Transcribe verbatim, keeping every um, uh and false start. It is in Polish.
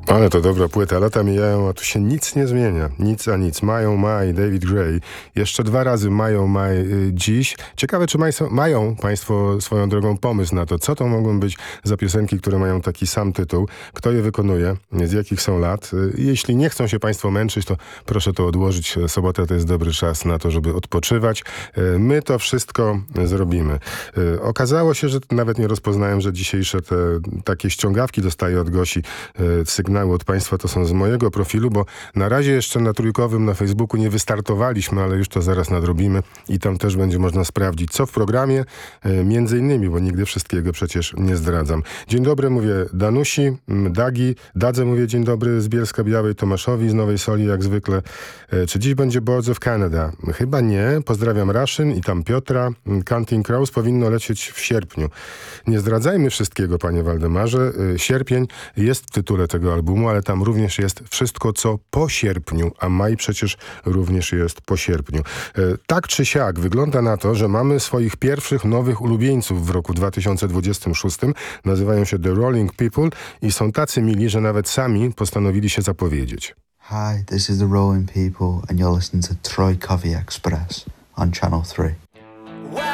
Ale to dobra płyta. Lata mijają, a tu się nic nie zmienia. Nic a nic. Mają maj, David Gray. Jeszcze dwa razy mają maj y, dziś. Ciekawe, czy majso, mają państwo swoją drogą pomysł na to, co to mogą być za piosenki, które mają taki sam tytuł. Kto je wykonuje, z jakich są lat. Y, jeśli nie chcą się państwo męczyć, to proszę to odłożyć. Sobota to jest dobry czas na to, żeby odpoczywać. Y, my to wszystko zrobimy. Y, okazało się, że nawet nie rozpoznałem, że dzisiejsze te takie ściągawki dostaję od Gosi. Y, sygnały od państwa to są z mojego profilu, bo na razie jeszcze na trójkowym na Facebooku nie wystartowaliśmy, ale już to zaraz nadrobimy i tam też będzie można sprawdzić, co w programie, e, między innymi, bo nigdy wszystkiego przecież nie zdradzam. Dzień dobry, mówię Danusi, m, Dagi, Dadze mówię dzień dobry z Bielska-Białej, Tomaszowi z Nowej Soli jak zwykle. E, czy dziś będzie Birds of Canada? Chyba nie. Pozdrawiam Raszyn i tam Piotra. Counting Crows powinno lecieć w sierpniu. Nie zdradzajmy wszystkiego, panie Waldemarze. E, sierpień jest w tytule tego albumu, ale tam również jest wszystko, co po sierpniu, a maj przecież również jest po sierpniu. E, tak czy siak wygląda na to, że mamy swoich pierwszych nowych ulubieńców w roku dwa tysiące dwudziestym szóstym. Nazywają się The Rolling People i są tacy mili, że nawet sami postanowili się zapowiedzieć. Hi, this is The Rolling People and you're listening to Troy Covey Express on Channel three.